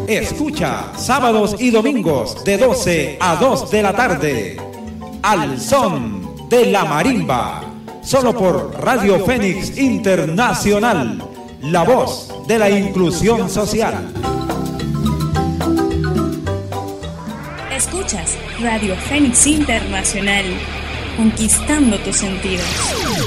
Escucha sábados y domingos de 12 a 2 de la tarde. Al son de la marimba. Solo por Radio Fénix Internacional. La voz de la inclusión social. Escuchas Radio Fénix Internacional. Conquistando tus sentidos.